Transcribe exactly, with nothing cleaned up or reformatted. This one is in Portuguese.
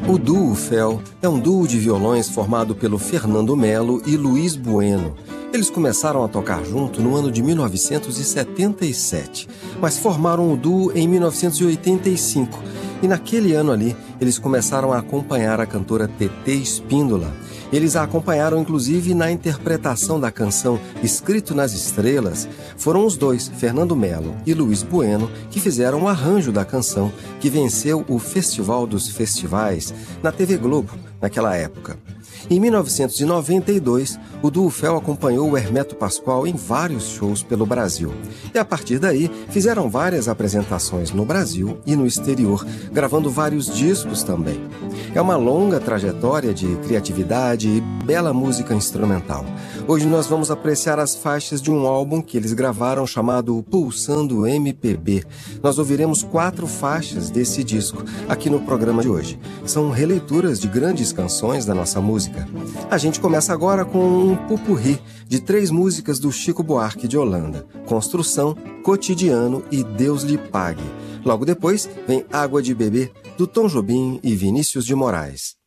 O duo Fel é um duo de violões formado pelo Fernando Melo e Luiz Bueno. Eles começaram a tocar junto no ano de mil novecentos e setenta e sete, mas formaram o duo em mil novecentos e oitenta e cinco. E naquele ano ali, eles começaram a acompanhar a cantora Tetê Espíndola. Eles a acompanharam inclusive na interpretação da canção Escrito nas Estrelas. Foram os dois, Fernando Melo e Luiz Bueno, que fizeram o arranjo da canção, que venceu o Festival dos Festivais na T V Globo naquela época. Em mil novecentos e noventa e dois, o duo Fel acompanhou o Hermeto Pascoal em vários shows pelo Brasil. E a partir daí, fizeram várias apresentações no Brasil e no exterior, gravando vários discos também. É uma longa trajetória de criatividade e bela música instrumental. Hoje nós vamos apreciar as faixas de um álbum que eles gravaram chamado Pulsando M P B. Nós ouviremos quatro faixas desse disco aqui no programa de hoje. São releituras de grandes canções da nossa música. A gente começa agora com um pupurri de três músicas do Chico Buarque de Holanda: Construção, Cotidiano e Deus lhe pague. Logo depois vem Água de Beber, do Tom Jobim e Vinícius de Moraes.